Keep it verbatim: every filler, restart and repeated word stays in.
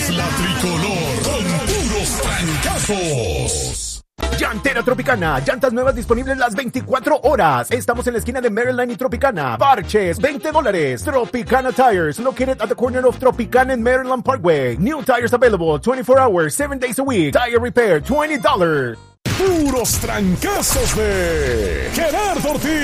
es la tricolor con puros trancazos. Llantera Tropicana, llantas nuevas disponibles las veinticuatro horas. Estamos en la esquina de Maryland y Tropicana. Parches, veinte dólares. Tropicana Tires, located at the corner of Tropicana and Maryland Parkway. New tires available twenty-four hours, seven days a week. Tire repair, twenty dollars. Puros trancazos de Gerardo Ortiz.